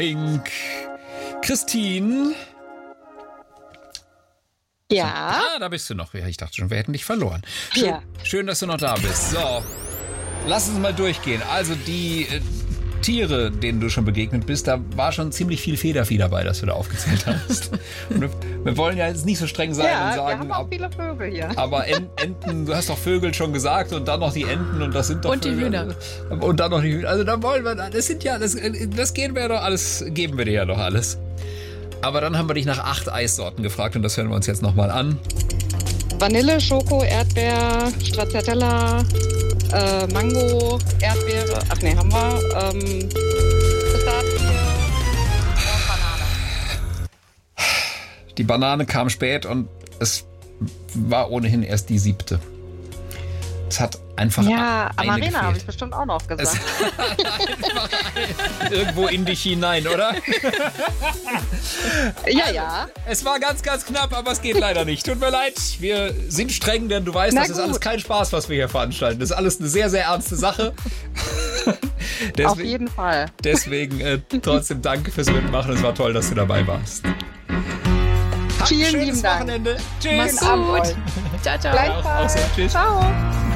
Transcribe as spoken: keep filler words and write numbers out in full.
Pink. Christine. Ja. Ah, da bist du noch. Ich dachte schon, wir hätten dich verloren. Schön, Ja. schön, dass du noch da bist. So, lass uns mal durchgehen. Also die äh, Tiere, denen du schon begegnet bist, da war schon ziemlich viel Federvieh dabei, das du da aufgezählt hast. Und wir, wir wollen ja jetzt nicht so streng sein Ja, und sagen, wir haben auch ab, viele Vögel hier. aber En- Enten, du hast doch Vögel schon gesagt und dann noch die Enten und das sind doch Und die Vögel. Hühner. Und dann noch die Hühner. Also da wollen wir, das sind ja, das, das gehen wir ja doch alles, geben wir dir ja doch alles. Aber dann haben wir dich nach acht Eissorten gefragt und das hören wir uns jetzt nochmal an. Vanille, Schoko, Erdbeer, Stracciatella, äh, Mango, Erdbeere. Ach nee, haben wir. Ähm, Pistazie und Banane. Die Banane kam spät und es war ohnehin erst die siebte. Es hat einfach Ja, eine Amarena habe ich gefehlt. bestimmt auch noch gesagt. Irgendwo in dich hinein, oder? ja, ja. Es war ganz, ganz knapp, aber es geht leider nicht. Tut mir leid, wir sind streng, denn du weißt, Na das ist gut. alles kein Spaß, was wir hier veranstalten. Das ist alles eine sehr, sehr ernste Sache. deswegen, Auf jeden Fall. Deswegen äh, trotzdem danke fürs Mitmachen. Es war toll, dass du dabei warst. Habt ein Vielen schönes lieben Dank. Wochenende. Tschüss. Mach's Abend gut. euch. Ciao, ciao. Auch so. Gleichfalls. Tschüss. Ciao.